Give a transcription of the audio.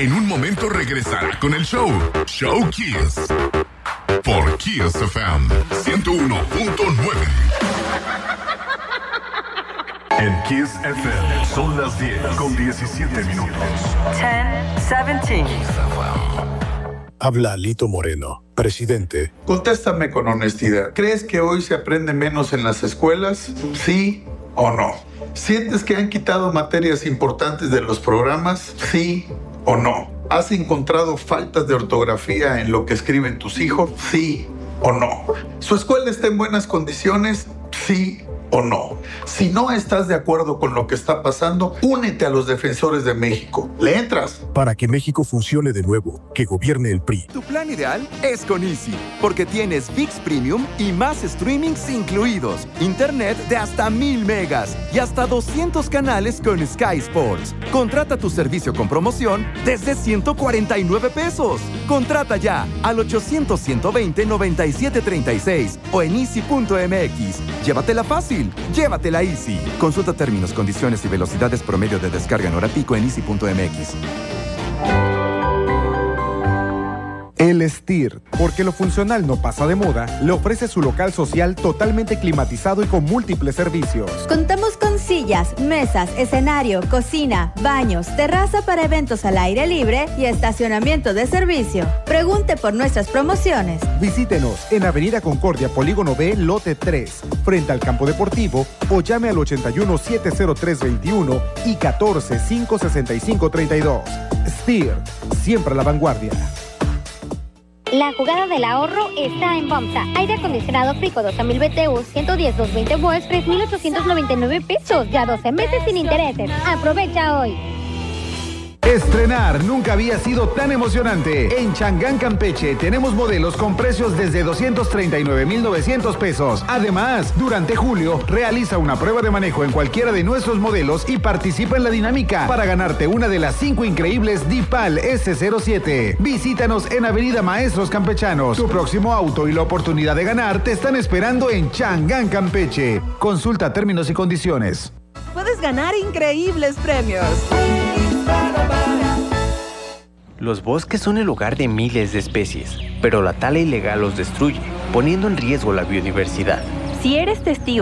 En un momento regresará con el show Kiss. Por Kiss FM 101.9. En Kiss FM son las 10:17. 10:17. Habla Lito Moreno, presidente. Contéstame con honestidad. ¿Crees que hoy se aprende menos en las escuelas? ¿Sí o no? ¿Sientes que han quitado materias importantes de los programas? ¿Sí o no? ¿Has encontrado faltas de ortografía en lo que escriben tus hijos? ¿Sí o no? ¿Su escuela está en buenas condiciones? ¿Sí o no? Si no estás de acuerdo con lo que está pasando, únete a los defensores de México. ¿Le entras? Para que México funcione de nuevo, que gobierne el PRI. Tu plan ideal es con Easy, porque tienes ViX Premium y más streamings incluidos, internet de hasta 1000 megas y hasta 200 canales con Sky Sports. Contrata tu servicio con promoción desde 149 pesos. Contrata ya al 800-120-9736 o en easy.mx. Llévatela fácil. Llévatela Easy. Consulta términos, condiciones y velocidades promedio de descarga en hora pico en easy.mx. El STIR, porque lo funcional no pasa de moda, le ofrece su local social totalmente climatizado y con múltiples servicios. Contamos con sillas, mesas, escenario, cocina, baños, terraza para eventos al aire libre y estacionamiento de servicio. Pregunte por nuestras promociones. Visítenos en Avenida Concordia, Polígono B, Lote 3, frente al campo deportivo, o llame al 81-703-21 y 14-565-32. STIR, siempre a la vanguardia. La jugada del ahorro está en FAMSA. Aire acondicionado Frico 12,000 BTU, 110, 220 volts, 3,899 pesos. Ya 12 meses sin intereses. Aprovecha hoy. Estrenar nunca había sido tan emocionante. En Changán, Campeche, tenemos modelos con precios desde 239,900 pesos. Además, durante julio, realiza una prueba de manejo en cualquiera de nuestros modelos y participa en la dinámica para ganarte una de las 5 increíbles DIPAL S07. Visítanos en Avenida Maestros Campechanos. Tu próximo auto y la oportunidad de ganar te están esperando en Changán, Campeche. Consulta términos y condiciones. Puedes ganar increíbles premios. Los bosques son el hogar de miles de especies, pero la tala ilegal los destruye, poniendo en riesgo la biodiversidad. Si eres testigo